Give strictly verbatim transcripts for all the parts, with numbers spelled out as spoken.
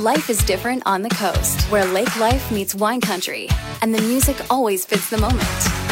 Life is different on the coast, where lake life meets wine country, and the music always fits the moment.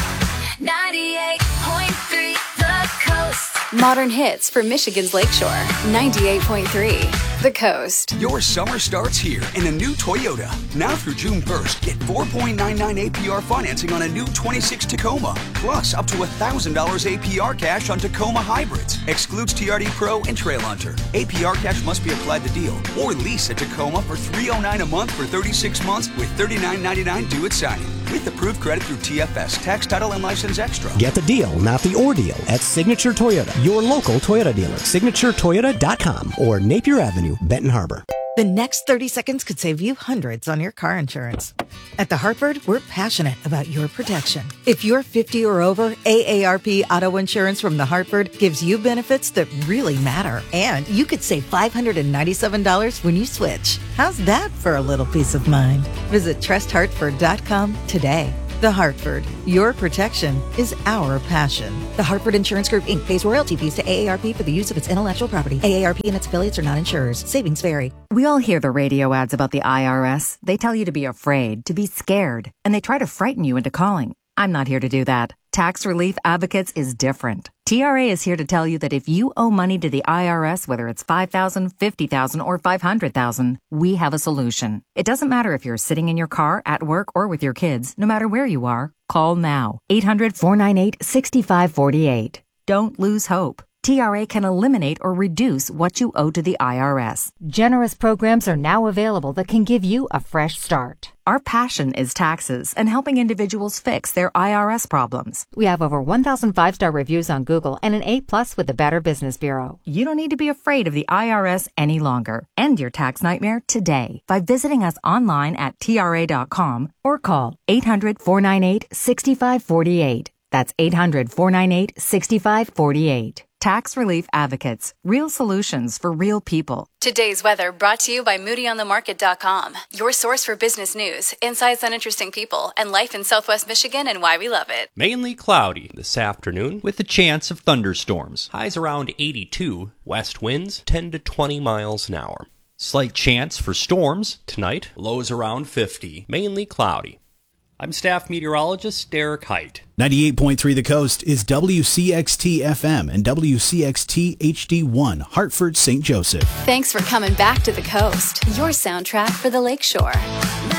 ninety-eight point three The Coast. Modern hits for Michigan's Lakeshore. ninety-eight point three The Coast. Your summer starts here in a new Toyota. Now through June first, get four point nine nine A P R financing on a new twenty-six Tacoma. Plus, up to one thousand dollars A P R cash on Tacoma hybrids. Excludes T R D Pro and Trail Hunter. A P R cash must be applied to deal. Or lease a Tacoma for three hundred nine dollars a month for thirty-six months with thirty-nine ninety-nine due at signing. With approved credit through T F S, tax, title, and license extra. Get the deal, not the ordeal, at Signature Toyota, your local Toyota dealer. Signature Toyota dot com or Napier Avenue, Benton Harbor. The next thirty seconds could save you hundreds on your car insurance. At The Hartford, we're passionate about your protection. If you're fifty or over, A A R P Auto Insurance from The Hartford gives you benefits that really matter. And you could save five hundred ninety-seven dollars when you switch. How's that for a little peace of mind? Visit trust hartford dot com today. The Hartford, your protection is our passion. The Hartford Insurance Group, Incorporated pays royalty fees to A A R P for the use of its intellectual property. A A R P and its affiliates are not insurers. Savings vary. We all hear the radio ads about the I R S. They tell you to be afraid, to be scared, and they try to frighten you into calling. I'm not here to do that. Tax Relief Advocates is different. T R A is here to tell you that if you owe money to the I R S, whether it's five thousand dollars, fifty thousand dollars, or five hundred thousand dollars, we have a solution. It doesn't matter if you're sitting in your car, at work, or with your kids. No matter where you are, call now. eight hundred, four nine eight, six five four eight. Don't lose hope. T R A can eliminate or reduce what you owe to the I R S. Generous programs are now available that can give you a fresh start. Our passion is taxes and helping individuals fix their I R S problems. We have over one thousand five-star reviews on Google and an A plus with the Better Business Bureau. You don't need to be afraid of the I R S any longer. End your tax nightmare today by visiting us online at T R A dot com or call eight hundred, four nine eight, six five four eight. That's eight hundred, four nine eight, six five four eight. Tax Relief Advocates. Real solutions for real people. Today's weather brought to you by Moody On The Market dot com. Your source for business news, insights on interesting people, and life in Southwest Michigan and why we love it. Mainly cloudy this afternoon with a chance of thunderstorms. Highs around eighty-two. West winds ten to twenty miles an hour. Slight chance for storms tonight. Lows around fifty. Mainly cloudy. I'm staff meteorologist Derek Height. ninety-eight point three The Coast is W C X T F M and W C X T H D one, Hartford, Saint Joseph. Thanks for coming back to The Coast, your soundtrack for the Lakeshore.